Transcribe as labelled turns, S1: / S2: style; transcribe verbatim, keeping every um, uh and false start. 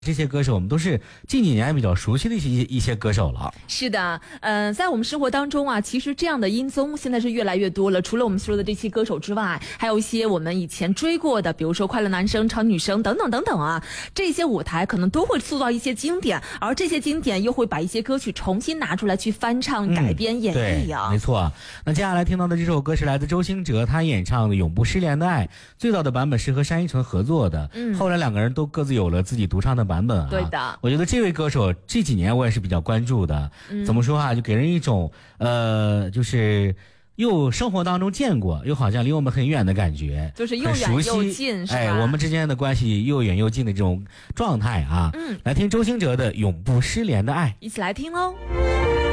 S1: 这些歌手我们都是近几年比较熟悉的一些一些歌手了。
S2: 是的，嗯、呃，在我们生活当中啊，其实这样的音综现在是越来越多了。除了我们说的这些歌手之外，还有一些我们以前追过的，比如说《快乐男声》《超女生》等等等等啊，这些舞台可能都会塑造一些经典，而这些经典又会把一些歌曲重新拿出来去翻唱、嗯、改编、演绎啊。
S1: 对，没错。那接下来听到的这首歌是来自周兴哲他演唱的《永不失联的爱》，最早的版本是和单依纯合作的，嗯，后来两个人都各自有了自己独唱的版本啊。
S2: 对的。
S1: 我觉得这位歌手这几年我也是比较关注的，嗯、怎么说啊，就给人一种呃，就是又生活当中见过，又好像离我们很远的感觉，
S2: 就是又远又近，是吧？
S1: 哎，我们之间的关系又远又近的这种状态啊。嗯，来听周兴哲的《永不失联的爱》，
S2: 一起来听喽。